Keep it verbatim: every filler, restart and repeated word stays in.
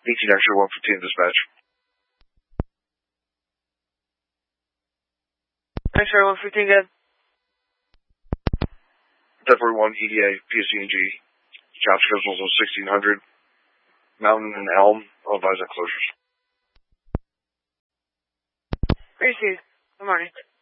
eighteen X-ray one fifteen dispatch. X-ray one fifteen, good. February one, E D A, P S C N G. Job schedules on sixteen hundred. Mountain and Elm, all advised on closures. Received. Good morning.